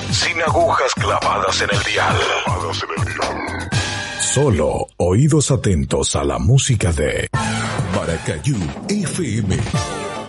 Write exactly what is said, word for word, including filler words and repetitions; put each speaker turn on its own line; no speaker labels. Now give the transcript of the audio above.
sin agujas clavadas en el dial. Clavadas en el dial. Solo oídos atentos a la música de Maracayú F M.